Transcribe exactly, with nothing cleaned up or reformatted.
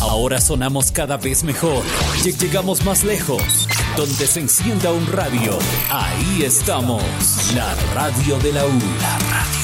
Ahora sonamos cada vez mejor. Llegamos más lejos. Donde se encienda un radio, ahí estamos. La radio de la U. La radio.